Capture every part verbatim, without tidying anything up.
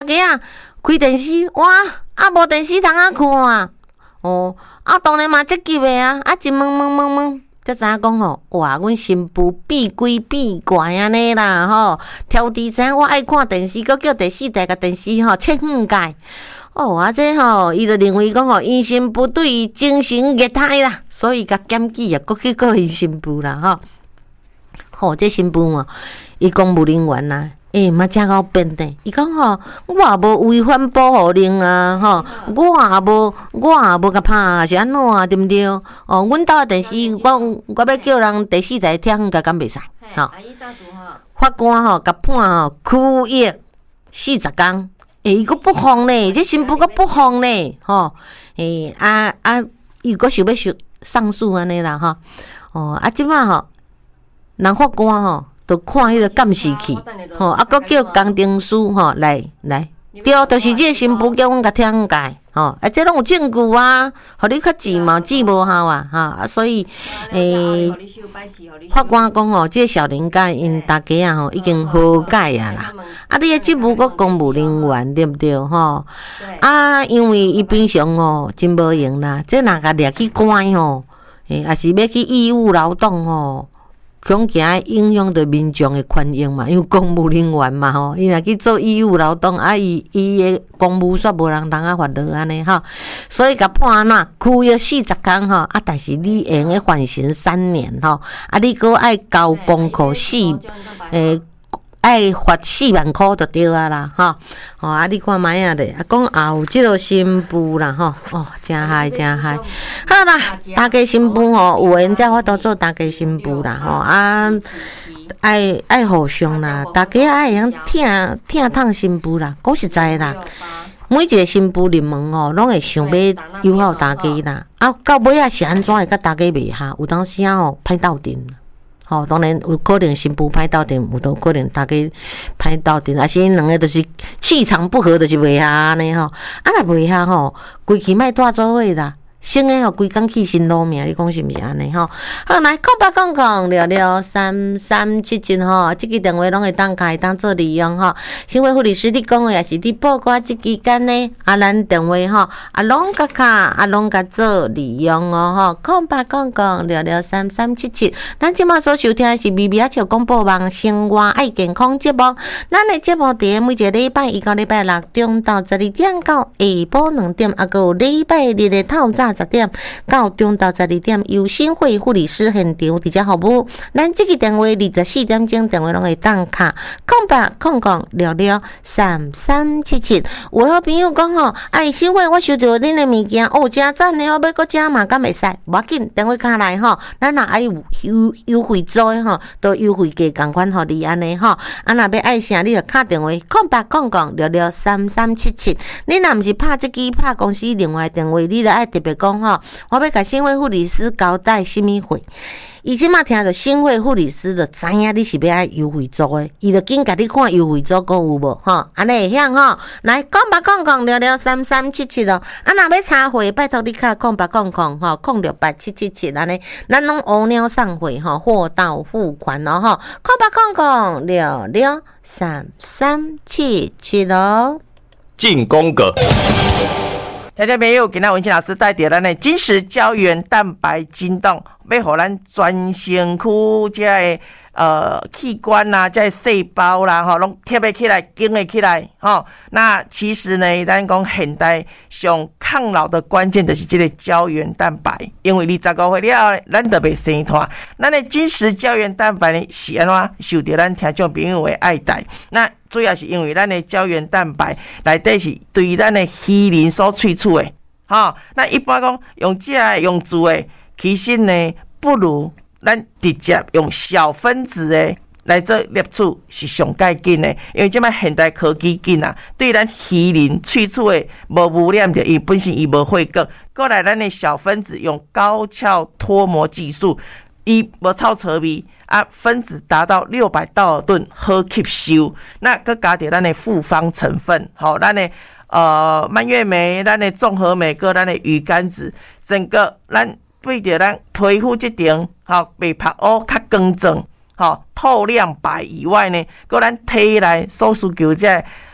家啊开电视，哇，啊无电视通啊看啊，哦，啊当然嘛积极的啊，啊一问问问问，才知影讲吼，哇，阮新妇变鬼变怪安尼啦吼，挑伫知影我爱看电视，搁叫第四台甲电视吼切远界。哦，啊这吼，伊就认为讲吼，因新妇对伊精神虐待啦，所以甲检举啊，搁去告因新妇啦吼。吼、哦，这新妇哦，伊公务人员啦。诶、欸，嘛真够变的。伊讲吼，我也无违反保护令啊，吼，我也无，我也无甲拍，是安怎啊？对毋对？哦，阮兜电视，我我要叫人第四台听远甲敢袂使，吼。法官吼，甲判吼，拘役四十天。诶、欸，伊佫不放呢，这新妇佫不放呢，吼。诶、欸，啊啊，伊佫想要上上诉安尼啦，吼。哦，啊，即摆吼，人法官吼。就看迄个监视器，吼，啊，佮叫工程师吼来来，对，就是这个新妇叫阮甲听解，吼，啊，这拢有证据啊，互你较治嘛，治无效啊，哈，啊，所以，诶、欸，法官讲吼，这个少年家因大家啊吼已经和解啊啦，啊，你个职务个公务人员对不对吼？啊，因为伊平常吼真无用啦，这若甲掠去关吼，诶，也是要去义务劳动吼。恐惊影响到民众的权益嘛，因为公务人员嘛吼，伊若去做义务劳动，啊伊伊的公务煞无人通啊罚落安尼吼，所以甲判哪拘役四十天吼，啊但是你会用个缓刑三年吼，啊你搁爱交功课四诶。爱罚四万块就对啊啦，吼，吼啊！你看卖啊咧，啊讲也有即个新妇啦，吼，哦，真嗨真嗨，好啦，大家新妇吼，有缘才法度做大家新妇啦，吼啊，爱爱互相啦，大家爱用疼疼痛新妇啦，讲实在啦，每一个新妇入门吼，拢会想要友好大家啦，啊，到尾啊是安怎会甲大家袂合？有当时啊吼歹斗阵。吼、哦，当然有可能新妇歹斗阵，有都可能大家歹斗阵，啊是因两个就是气场不合，就是袂合安尼吼。啊若袂合吼，规气莫带做伙啦。生诶吼，规工去新路命，你讲是毋是安尼吼？好，来空白空空聊聊三三七七吼，即个电话拢会当开当做利用吼。新会护理师你讲诶，也是你报告即期间呢，啊咱电话吼，啊拢甲卡，啊拢甲做利用哦吼。空白空空聊聊三三七七，咱即马所收听诶是微微啊笑广播网生活爱健康节目，咱诶节目伫每一个礼拜一到礼拜六中到十二点到下晡两点，啊，有礼拜日诶透早。十点到中到十二点，由新会护理师现场伫遮服务。咱这个电话二十四点钟电话拢会当卡空白空空聊聊三三七七。有好朋友讲吼，哎，新会我收到恁的物件，哦，真赞呢，我要搁加嘛，敢袂使？无要紧，电话卡来吼，咱若爱有优优惠做诶吼，都优惠价共款互你安尼吼。啊，若要爱啥，你就敲电话空白空空聊聊三三七七。你若毋是拍这支拍公司另外电话，你就爱特别讲吼，我要甲新会护理师交代什么会？伊即马听着新会护理师就知影你是要爱优惠组诶，伊就紧甲你看优惠组讲有无吼，安尼会晓吼。来，讲吧讲讲聊聊三三七七咯。啊，若要插会，拜托你卡讲吧讲讲吼，空六八七七七安尼，咱拢乌鸟送会吼，货到付款咯吼。讲吧讲讲聊聊三三七七咯。 进攻个。 听众朋友，今仔文清老师带着咱的金石胶原蛋白筋动，要互咱全身躯这个呃器官啦、啊，这个细胞啦，吼，拢贴得起来、紧得起来，吼。那其实呢，咱讲现代上抗老的关键就是这个胶原蛋白，因为二十五岁了，咱就袂生团。咱的金石胶原蛋白呢，是安怎受到咱听众朋友的爱戴？那主要是因为咱的胶原蛋白内底是对咱的鱼鳞所萃取的，吼。那一般讲用这个用煮的，其实呢不如咱直接用小分子的来做摄取是上介紧的，因为即摆现代科技紧啊，对咱鱼鳞萃取的无污染着，伊本身伊无血管，过来咱的小分子用高效脱膜技术，伊无臭臭味。啊，分子达到六百道尔顿，好吸收。那佮加点咱的复方成分，好，咱的呃蔓越莓、咱的综合莓、佮咱的鱼肝子，整个咱对着咱皮肤这点，好，白皮乌较光泽，好透亮白以外呢，佮咱体内所需求这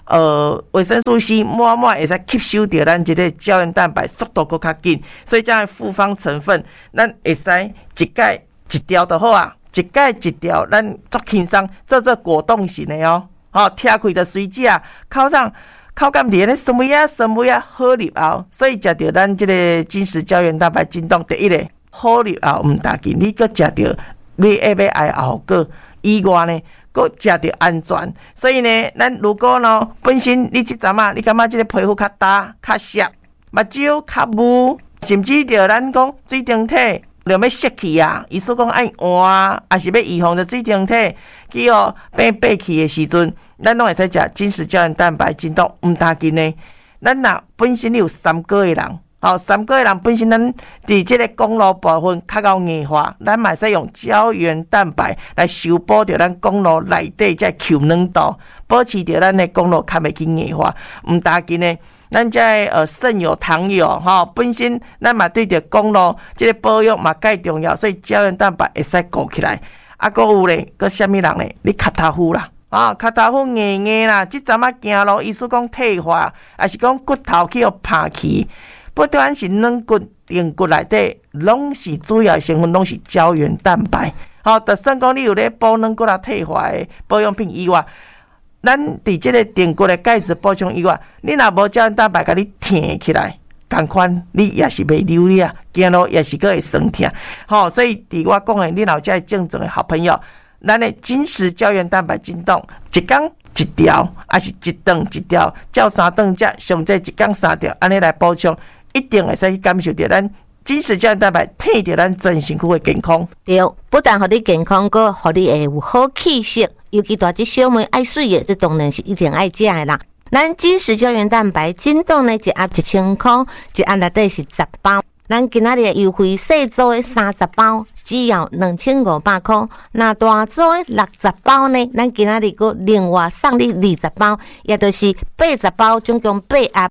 呃维生素 C 满满会使吸收到咱这个胶原蛋白，速度更较紧。所以这样复方成分，咱会使一盖一条就好啊，一盖一条，咱足轻松，做做果冻型的哦。好、哦，拆开就随食，口上口感甜咧，酸味啊酸味啊好入喉。所以食到咱这个金石胶原蛋白进冻，第一个好入喉，唔打紧，你搁食到你下要爱后果以外呢，搁食到安全。所以呢，咱如果呢本身你即阵啊，你感觉这个皮肤较干、较涩，目睭较雾，甚至着咱讲水晶体。就要泄气啊！意思讲爱换，还是要预防着水晶体去哦变白气的时阵，咱拢会使食金石胶原蛋白进冻，唔打紧呢。咱若本身有三高的人，好、哦，三高的人本身咱伫即个公路部分较够硬化，咱嘛使用胶原蛋白来修补着咱公路内底这球软度，保持着咱的公路较袂去硬化，唔打紧呢。咱这呃肾有糖有哈、哦，本身咱嘛对着公路这个保养嘛介重要，所以胶原蛋白会使顾起来。啊，搁有咧，搁什么人咧？你脚头肤啦，啊，脚头肤硬硬啦，即阵啊行路，意思讲退化，还是讲骨头去互拍去，不管是软骨、硬骨内底，拢是主要成分拢是胶原蛋白。好、哦，就算讲你有咧补软骨啊退化的保养品以外。咱伫即个定骨的钙质补充以外，你若无胶原蛋白，甲你挺起来，同款你也是袂流力啊，行路也是个会酸痛。吼、哦，所以伫我讲的，你若有这正宗的好朋友，咱的金石胶原蛋白进冻，一天一条，还是一顿一条，照三顿食，上济一天三条，安尼来补充，一定会使去感受到咱金石胶原蛋白替着咱全身躯的健康。 对，不但互你健康，阁互你会有好气色。尤其大只小妹爱水的，这当然是一定爱食的啦。咱金石胶原蛋白进冻呢，一盒一千块，一盒内底是十包。咱今仔日优惠小组的三十包，只要两千五百块。那大组的六十包呢，咱今仔日阁另外送你二十包，也就是八十包，总共八盒。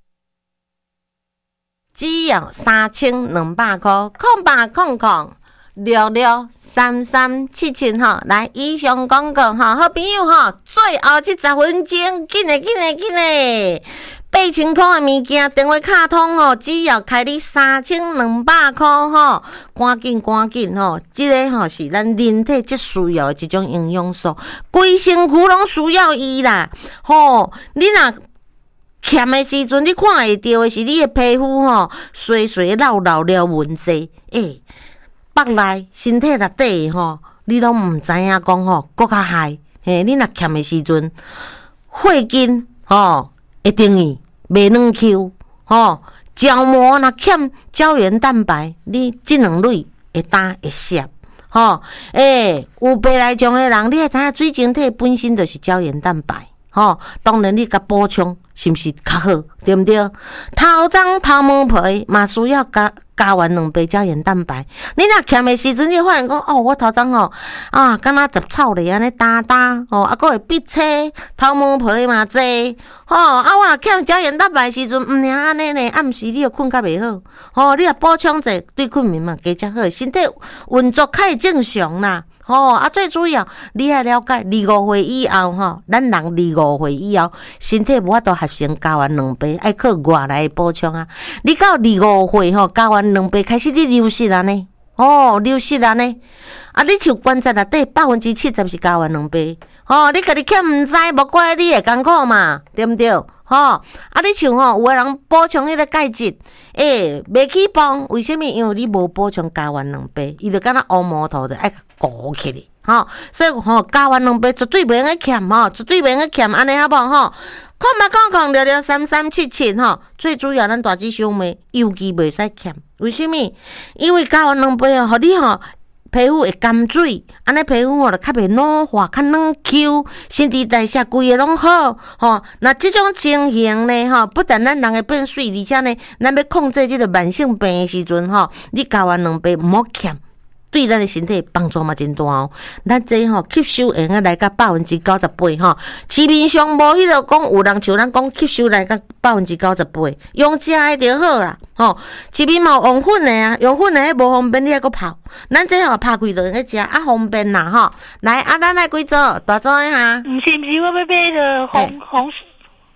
只要三千两百块，空八空空。六六三三七七吼，来以上广告吼，好朋友吼，最后这十分钟，紧嘞紧嘞紧嘞，八千块的物件，电话卡通吼，只要开你三千两百块吼，赶紧赶紧吼，这个吼是咱人体最需要的一种营养素，规身躯拢需要伊啦，吼，你若欠的时阵，你看会到的是你的皮肤吼，水水老老了问题，诶、欸。腹内身体内底吼，你拢毋知影讲吼，搁较害。嘿，你若欠的时阵，血筋吼会定义袂软 Q 吼，胶膜若欠胶原蛋白，你即两类会干会涩吼。诶，有白内障的人，你会知影水晶体本身就是胶原蛋白吼。当然你甲补充是毋是较好，对毋对？头鬃头毛皮嘛需要加。加完两杯胶原蛋白，你若欠的时阵，你发现讲哦，我头鬃吼啊，敢若杂草咧安尼打打哦，啊，佫会闭青，头毛皮嘛济吼、哦，啊，我若欠胶原蛋白的时阵，毋领安尼呢，暗时你又困较袂好，吼、哦，你若补充者对困眠嘛加较好，身体运作较会正常啦。吼、哦、啊，最主要你要了解，二五岁以后吼，咱人二五岁以后，身体无法度合成胶原两倍，爱靠外来补充啊。你到二五岁吼，胶原两倍开始你流失啊呢，哦，流失啊呢。啊，你像棺材内底百分之七十是胶原两倍，吼、哦，你家己欠毋知，无怪你会艰苦嘛，对毋对？吼、哦，啊，你像吼，有个人补充迄个钙质，诶、欸，袂起磅，为什么？因为你无补充胶原两倍，伊就敢若乌毛头的爱鼓起哩，吼，所以吼，胶原两倍绝对袂用个欠，吼，绝对袂用个欠，安尼好无吼？看嘛看看六六三三七七吼，最主要咱大姊兄妹尤其袂使欠，为什么？因为胶原两倍哦，互你吼。皮肤会甘水，安尼皮肤吼就较袂老化，较软 Q， 新陈代谢规个拢好，吼。那这种情形呢，吼，不但咱人会变水，而且呢，咱要控制这个慢性病的时阵，吼，你胶原两倍毋好欠。对咱的身体帮助嘛真大哦，咱这吼吸收会用来到百分之九十八吼，市面上无迄个讲有人像咱讲吸收来到百分之九十八，用食的就好啦吼。市面嘛用粉的啊，用粉的迄无方便，你还阁泡，咱这吼拍开就用去食，啊方便啦吼。来，啊咱来几组，大组一下。 毋是毋是，我要买个红红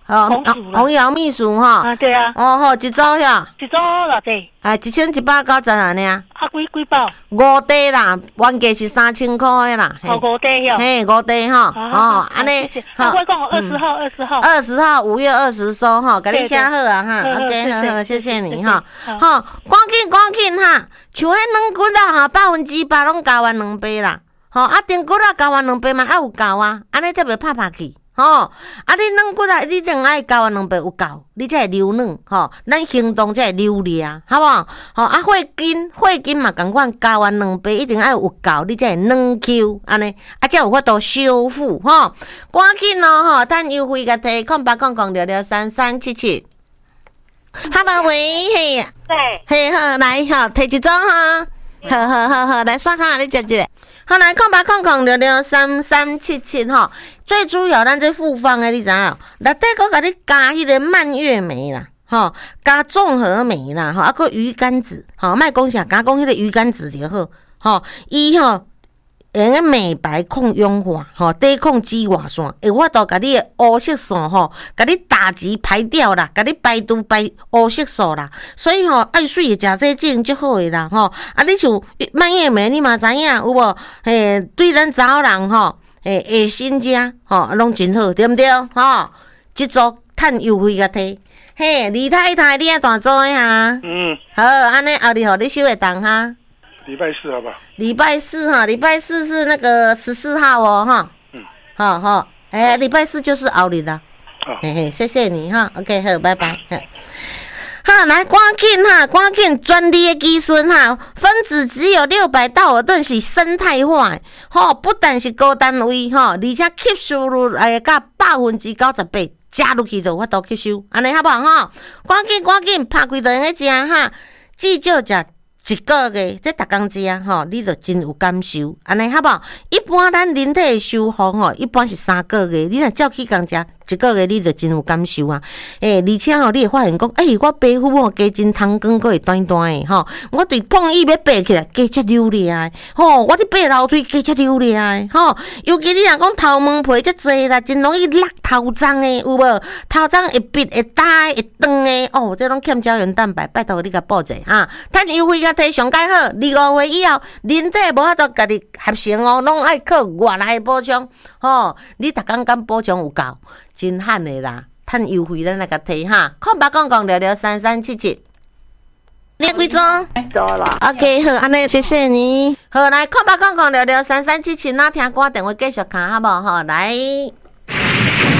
哦， 红薯啦红瑶秘薯哈。 啊，对啊， 哦吼，一组呀， 一组偌济？ 啊，一千一百九十啊呢， 啊，几几包？ 五袋啦，原价是三千块的啦。嘿哦，五袋哟。 嘿，五袋哈。哦，安尼。 啊，我讲二十号，二十号。 二十号，五月二十收哈，给你写好啊哈。 对对 OK， 好好， 对谢谢对你哈。 对好，赶紧赶紧哈，像迄软骨啊哈，百分之百拢交完两杯啦。吼，啊，丁骨啊交完两杯嘛，爱有够啊，安尼才袂拍拍去。吼，啊，你软骨啊，你一定爱交完两杯有够，你才会流软。吼，咱行动才会流利啊，好无？吼，啊，血筋血筋嘛，共款交完两杯一定爱有够，你才会软 Q， 安尼，啊，才有法度修复。吼，赶紧咯，吼，趁优惠甲摕空八空空六六三三七七。Hello， 喂，嘿， 对， 嘿好，来吼，摕一张哈，好好好好，来刷卡，你接一个。好，来空八空空六六三三七七吼。最主要咱这复方的，你知影？内底搁甲你加迄个蔓越莓啦，吼，加综合莓啦，吼，啊，搁鱼肝子，吼，莫讲啥，加讲迄个鱼肝子就好，吼，伊吼。用个美白抗氧化，吼，抵抗紫外线，会法度甲你的黑色素吼，甲你打击排掉啦，甲你排除排黑色素啦。所以吼，爱水的食这种足好的啦，吼。啊，你像蔓越莓，你嘛知影有无？嘿，对咱查某人吼，嘿，下身食吼，拢真好，对毋对？吼，即组趁优惠甲摕，嘿，李太太，你爱大做的哈？ 嗯， 好，安尼后日互你收会当哈。 礼拜四好不好？ 礼拜四哈，礼拜四是那个十四号哦哈。 嗯， 好好，哎、欸，礼拜四就是后日啦。 好， 嘿嘿，谢谢你哈。OK， 好，拜拜。好，来，赶紧哈，赶紧专利的技术哈，分子只有六百道尔顿是生态化的，吼，不但是高单位吼，而且吸收率哎甲百分之九十八，加入去就有法度吸收，安尼好不好哈？赶紧赶紧拍几道用个食哈，至少食。一个月，这逐工食吼，你就真有感受，安尼好不好？一般咱人体的修复吼，一般是三个月，你若照去工食，一个月你就真有感受啊！诶、欸，而且吼，你会发现讲，诶、欸，我皮肤吼加真通光，阁会短短的吼，我对碰椅要爬起来加遮流利的吼，我伫爬楼梯加遮流利的吼，尤其你若讲头毛皮遮济啦，真容易落头鬃的，有无？头鬃会闭会呆会长的哦，这拢欠胶原蛋白，拜托你甲补者哈，趁优惠甲摕上介好，二五月以后，人体无法度家己合成哦，拢爱靠外来补充吼，你逐工敢补充有够？真罕的啦，趁优惠咱来甲摕哈，空白讲讲聊聊三三七七，你几种？ 走了。 OK， 好，安尼谢谢你。好，来空白讲讲聊聊三三七七，那听歌电话继续看好无？吼，来。